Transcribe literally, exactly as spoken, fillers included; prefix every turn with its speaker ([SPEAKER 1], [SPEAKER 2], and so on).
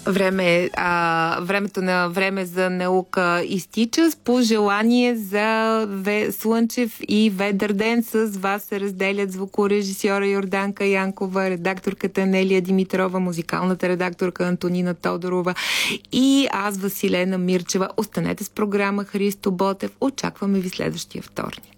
[SPEAKER 1] Време, а, времето на време за наука изтича. С пожелание за ве, слънчев и ведър ден с вас се разделят звукорежисьора Йорданка Янкова, редакторката Нелия Димитрова, музикалната редакторка Антонина Тодорова и аз, Василена Мирчева. Останете с програма Христо Ботев. Очакваме ви следващия вторник.